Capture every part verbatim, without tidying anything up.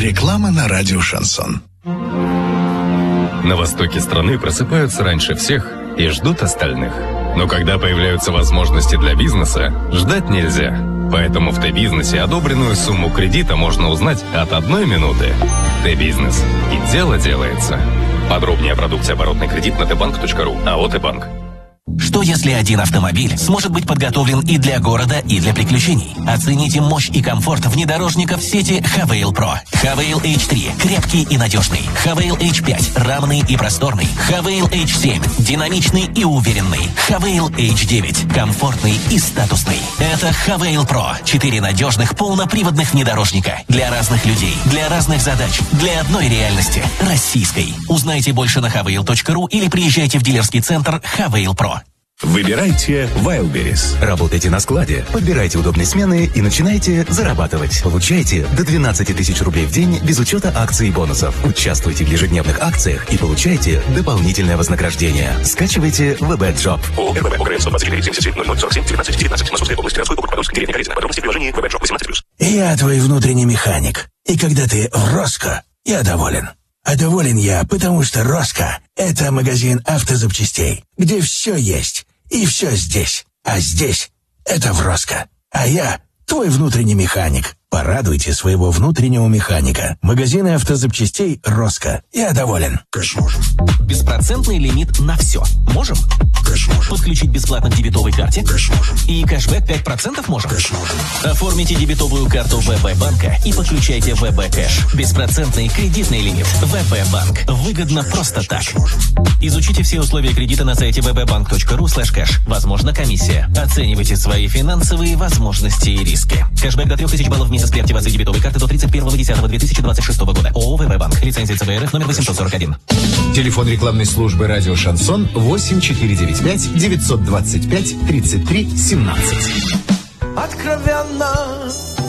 Реклама на радио «Шансон». На востоке страны просыпаются раньше всех и ждут остальных. Но когда появляются возможности для бизнеса, ждать нельзя. Поэтому в Т-бизнесе одобренную сумму кредита можно узнать от одной минуты. Т-бизнес. И дело делается. Подробнее о продукте оборотный кредит на тбанк точка ру. АО «Т-банк». Что если один автомобиль сможет быть подготовлен и для города, и для приключений? Оцените мощь и комфорт внедорожников сети Хавейл Про. Хавейл эйч три – крепкий и надежный. Хавейл эйч пять – равный и просторный. Хавейл эйч семь – динамичный и уверенный. Хавейл эйч девять – комфортный и статусный. Это Хавейл Про. Четыре надежных полноприводных внедорожника. Для разных людей, для разных задач, для одной реальности – российской. Узнайте больше на хавейл точка ру или приезжайте в дилерский центр Хавейл Про. Выбирайте Wildberries. Работайте на складе, подбирайте удобные смены и начинайте зарабатывать. Получайте до двенадцать тысяч рублей в день без учета акций и бонусов. Участвуйте в ежедневных акциях и получайте дополнительное вознаграждение. Скачивайте вэ бэ Job. ООО эр бэ бэ ОКРН сто двадцать четыре семьдесят семь ноль ноль сорок семь девятнадцать девятнадцать. Московская область. Городской округ. Подольск. Деревня Корейзина. Подробности в приложении вэ бэ Job восемнадцать плюс. Я твой внутренний механик. И когда ты в Роско, я доволен. А доволен я, потому что Роско – это магазин автозапчастей, где все есть и все здесь. А здесь – это в Роско. А я – твой внутренний механик. Порадуйте своего внутреннего механика. Магазины автозапчастей Роско. Я доволен. Кэш можем. Беспроцентный лимит на все. Можем? Кэш можем. Подключить бесплатно к дебетовой карте? Кэш можем. И кэшбэк пять процентов можем? Кэш можем. Оформите дебетовую карту вэ бэ банка и подключайте вэ бэ кэш. Беспроцентный кредитный лимит. вэ бэ банк. Выгодно просто так. Изучите все условия кредита на сайте вэ бэ банк точка ру слэш кэш. Возможно, комиссия. Оценивайте свои финансовые возможности и риски. Кэшбэк до трех тысяч баллов в месяц при активации дебетовой карты до тридцать первого десятого две тысячи двадцать шестого года. ООО вэ бэ банк. Лицензия цэ бэ эр эф номер восемьсот сорок один. Телефон рекламной службы «Радио Шансон» восемь четыре девять пять девятьсот двадцать пять тридцать три семнадцать. Откровенно,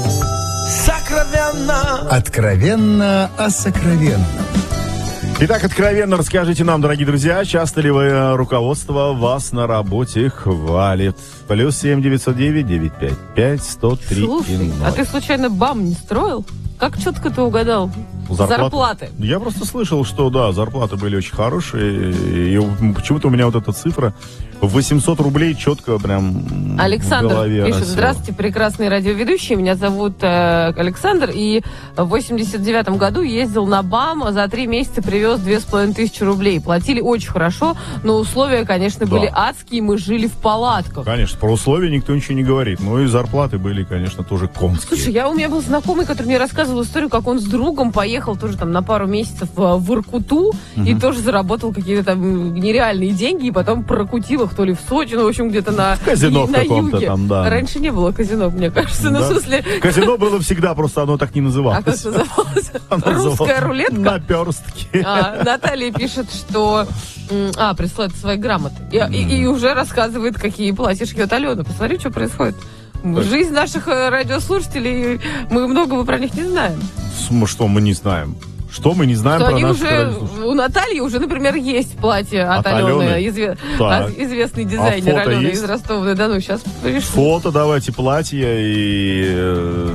сокровенно. Откровенно о сокровенном. Итак, откровенно расскажите нам, дорогие друзья, часто ли вы, руководство вас на работе хвалит? Плюс семь девятьсот девять девятьсот пятьдесят пять сто три. Слушай, а ты случайно БАМ не строил? Как четко ты угадал? Зарплаты. Зарплаты. Я просто слышал, что да, зарплаты были очень хорошие. И почему-то у меня вот эта цифра восемьсот рублей четко прям Александр в голове пишет: росла. здравствуйте, прекрасные радиоведущие. Меня зовут э, Александр. И в восемьдесят девятом году ездил на БАМ. За три месяца привез две с половиной тысячи рублей. Платили очень хорошо, но условия, конечно, были Да. адские. Мы жили в палатках. Конечно, про условия никто ничего не говорит. Ну и зарплаты были, конечно, тоже конские. Слушай, я, у меня был знакомый, который мне рассказывал историю, как он с другом поехал тоже там на пару месяцев в, в Иркуту и тоже заработал какие-то там нереальные деньги, и потом прокутил их то ли в Сочи, ну, в общем, где-то на, казино на в каком-то юге. там, да. Раньше не было казино, мне кажется. Ну, Да. в смысле... Казино было всегда, просто оно так не называлось. А как называлось? Оно Русская называлось рулетка? Наперстки. А, Наталья пишет, что... м, А, присылает свои грамоты. И, и- и уже рассказывает, какие платья шьет Алена. Посмотри, что происходит. Жизнь наших э, радиослушателей, мы многого про них не знаем. См- Что мы не знаем? Что мы не знаем Что про они наших уже, радиослушателей? у Натальи уже, например, есть платье от, От Алены, Алены? изве- Так. а- известный дизайнер А фото Алены есть? из Ростова-на-Дону. Сейчас пришлю. Фото давайте, платья и... э,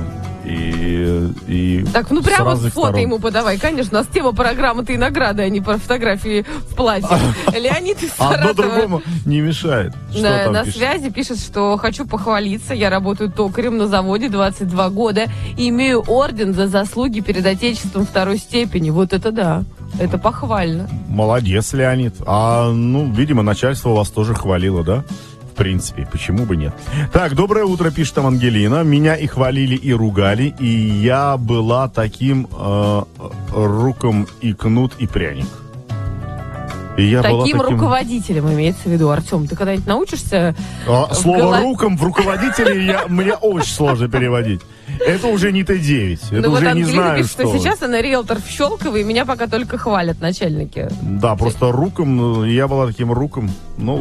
и, и Так, ну с прямо разных фото сторон. ему подавай. Конечно, у нас тема про грамоты и награды, а не про фотографии в платье. Леонид из Одно Саратова другому не мешает. Что на, там на пишет? связи пишет, что хочу похвалиться. Я работаю токарем на заводе двадцать два года и имею орден за заслуги перед Отечеством второй степени. Вот это да. Это похвально. Молодец, Леонид. А, ну, видимо, начальство вас тоже хвалило, да? В принципе, почему бы нет? Так, доброе утро, пишет там Ангелина. Меня и хвалили, и ругали, и я была таким э, руком и кнут, и пряник. И я была Таким таким... руководителем имеется в виду, Артем. Ты когда-нибудь научишься... А, в слово голов- «руком» в руководителе я, мне очень сложно переводить. Это уже не Т девять. Это Ну вот уже не Ангелина знаю, пишет, что. что сейчас она риэлтор в Щелково, и меня пока только хвалят начальники. Да, просто руком, ну, я была таким руком. Ну ладно.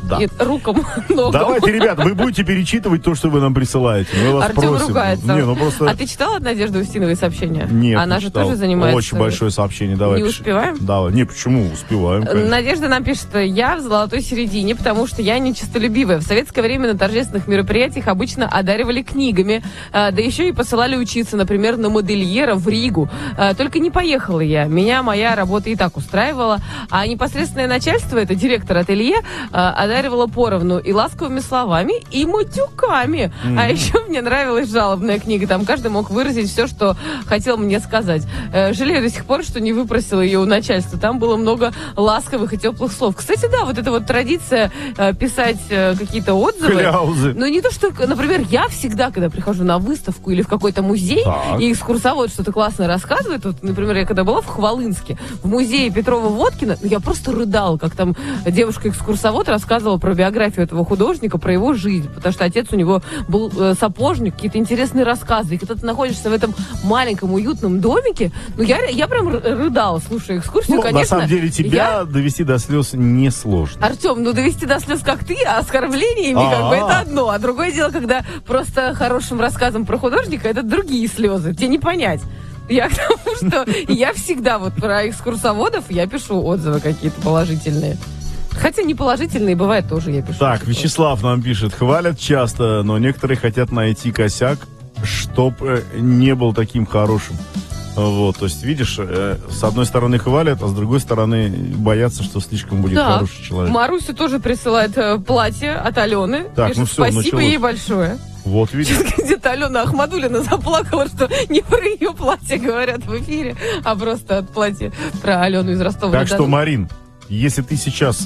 Да. И рукам, ногам. Давайте, ребят, вы будете перечитывать то, что вы нам присылаете. Мы вас Артем просим. ругается. Не, ну просто... А ты читала от Надежды Устиновой сообщение? Нет, Она не же читал. тоже занимается... Очень большое сообщение, давай. Не пиши. успеваем? Давай. Не, почему? Успеваем, конечно. Надежда нам пишет, что я в золотой середине, потому что я нечистолюбивая. В советское время на торжественных мероприятиях обычно одаривали книгами, а, да еще и посылали учиться, например, на модельера в Ригу. А, только не поехала я. Меня моя работа и так устраивала. А непосредственное начальство, это директор ателье, а, одаривало поровну и ласковыми словами, и матюками. Mm-hmm. А еще мне нравилась жалобная книга. Там каждый мог выразить все, что хотел мне сказать. Э, жалею до сих пор, что не выпросила ее у начальства. Там было много ласковых и теплых слов. Кстати, да, вот эта вот традиция э, писать э, какие-то отзывы. Кляузы. Ну, не то, что, например, я всегда, когда прихожу на выставку или в какой-то музей, так. и экскурсовод что-то классно рассказывает, вот, например, я когда была в Хвалынске, в музее Петрова-Водкина, ну, я просто рыдала, как там девушка-экскурсовод рассказывала про биографию этого художника, про его жизнь, потому что отец у него был э, сапожник, какие-то интересные рассказы, и когда ты находишься в этом маленьком уютном домике, ну, я, я прям рыдала, слушая экскурсию, Ну, конечно. на самом деле, тебя я... довести до слез несложно. Артем, ну довести до слез как ты, а оскорблениями как бы это одно. А другое дело, когда просто хорошим рассказом про художника это другие слезы. Тебе не понять. Я к тому, что я всегда вот про экскурсоводов я пишу отзывы какие-то положительные. Хотя не положительные, бывает тоже я пишу. Так, Вячеслав нам пишет, хвалят часто, но некоторые хотят найти косяк, чтоб э, не был таким хорошим. Вот, то есть, видишь, э, с одной стороны хвалят, а с другой стороны боятся, что слишком будет да. хороший человек. Маруся тоже присылает э, платье от Алены. Так, пишет, ну все, спасибо началось. ей большое. Вот, видишь. Сейчас где-то Алена Ахмадулина заплакала, что не про ее платье говорят в эфире, а просто от платья про Алену из Ростова. Так что, Марин, если ты сейчас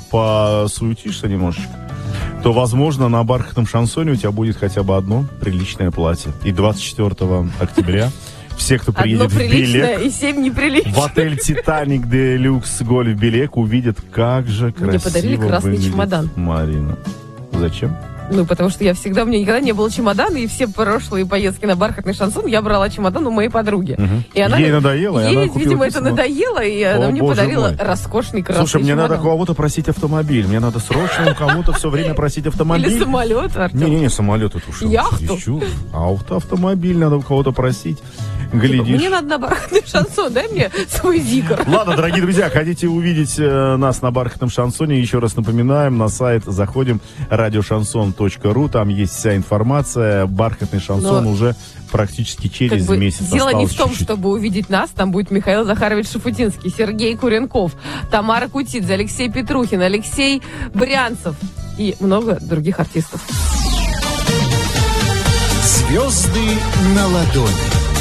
посуетишься немножечко, то, возможно, на бархатном шансоне у тебя будет хотя бы одно приличное платье. И двадцать четвёртого октября все, кто приедет одно в приличное Белек, и семь неприличных. в отель «Титаник Делюкс Гольф Белек», увидят, как же красиво Мне подарили красный выглядит чемодан. Марина. Зачем? Ну, потому что я всегда, у меня никогда не было чемодана, и все прошлые поездки на бархатный шансон я брала чемодан у моей подруги. Угу. И она, ей надоело, и ей, она купила видимо, это письмо. надоело, и О, она мне боже подарила мой. роскошный красный Слушай, мне чемодан. надо кого-то просить автомобиль. Мне надо срочно у кого-то все время просить автомобиль. Или самолет, Артем. Не-не-не, самолет это уж. Яхту. Чуть-чуть. Авто, автомобиль надо у кого-то просить. Глядишь. Мне надо на бархатный шансон, дай мне свой зикр. Ладно, дорогие друзья, хотите увидеть э, нас на бархатном шансоне, еще раз напоминаем, на сайт заходим радиошансон точка ру, там есть вся информация, бархатный шансон Но уже практически через как бы месяц. дело не осталось в том, чуть-чуть. чтобы увидеть нас, там будет Михаил Захарович Шафутинский, Сергей Куренков, Тамара Кутидзе, Алексей Петрухин, Алексей Брянцев и много других артистов. Звезды на ладони.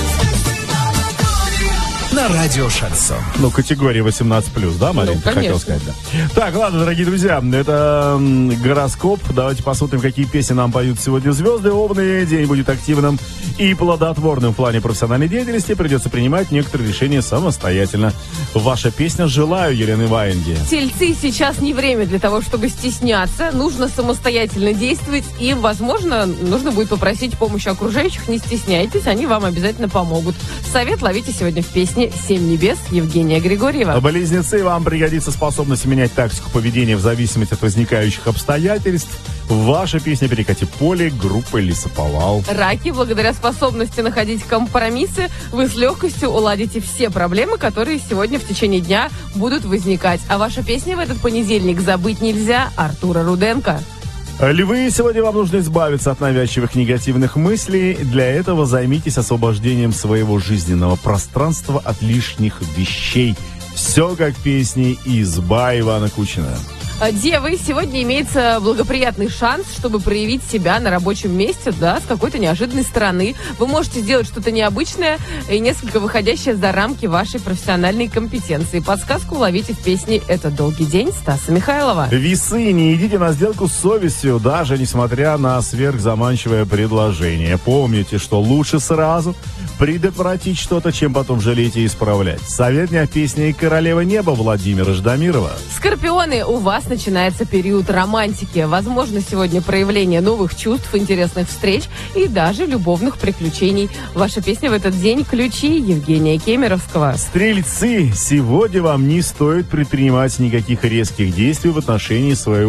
На радио «Шансон». Ну, категория восемнадцать плюс, да, Марин? Ну, ты хотел конечно. сказать, да. Так, ладно, дорогие друзья, это м, гороскоп. Давайте посмотрим, какие песни нам поют сегодня звезды. Овны, день будет активным и плодотворным в плане профессиональной деятельности. Придется принимать некоторые решения самостоятельно. Ваша песня «Желаю» Елены Ваенги. Тельцы, сейчас не время для того, чтобы стесняться. Нужно самостоятельно действовать. И, возможно, нужно будет попросить помощи окружающих. Не стесняйтесь, они вам обязательно помогут. Совет ловите сегодня в песне «Семь небес» Евгения Григорьева. Близнецы, вам пригодится способность менять тактику поведения в зависимости от возникающих обстоятельств. Ваша песня «Перекати поле» группы «Лесоповал». Раки, благодаря способности находить компромиссы, вы с легкостью уладите все проблемы, которые сегодня в течение дня будут возникать. А ваша песня в этот понедельник «Забыть нельзя» Артура Руденко. Львы, сегодня вам нужно избавиться от навязчивых негативных мыслей. Для этого займитесь освобождением своего жизненного пространства от лишних вещей. Все как песни «Изба» Ивана Кучина. Девы, сегодня имеется благоприятный шанс, чтобы проявить себя на рабочем месте, да, с какой-то неожиданной стороны. Вы можете сделать что-то необычное и несколько выходящее за рамки вашей профессиональной компетенции. Подсказку ловите в песне «Это долгий день» Стаса Михайлова. Весы, не идите на сделку с совестью, даже несмотря на сверхзаманчивое предложение. Помните, что лучше сразу предотвратить что-то, чем потом жалеть и исправлять. Совет дня в песне «Королева неба» Владимира Ждамирова. Скорпионы, у вас начинается период романтики. Возможно, сегодня проявление новых чувств, интересных встреч и даже любовных приключений. Ваша песня в этот день «Ключи» Евгения Кемеровского. Стрельцы, сегодня вам не стоит предпринимать никаких резких действий в отношении своего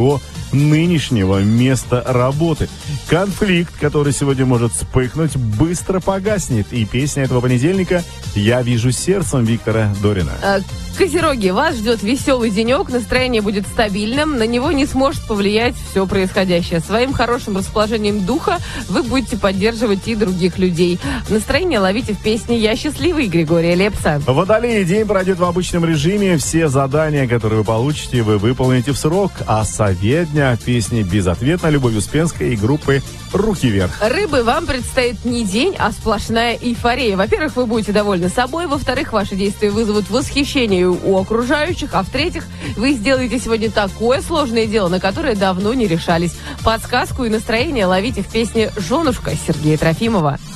нынешнего места работы. Конфликт, который сегодня может вспыхнуть, быстро погаснет. И песня этого понедельника «Я вижу сердцем» Виктора Дорина. Козероги, вас ждет веселый денек, настроение будет стабильным, на него не сможет повлиять все происходящее. Своим хорошим расположением духа вы будете поддерживать и других людей. Настроение ловите в песне «Я счастливый» Григория Лепса. Водолей, день пройдет в обычном режиме. Все задания, которые вы получите, вы выполните в срок. А совет дня в песне «Безответно» Любовь Успенской и группы «Руки вверх». Рыбы, вам предстоит не день, а сплошная эйфория. Во-первых, вы будете довольны собой. Во-вторых, ваши действия вызовут восхищение у окружающих. А в-третьих, вы сделаете сегодня такое сложное дело, на которое давно не решались. Подсказку и настроение ловите в песне «Женушка» Сергея Трофимова.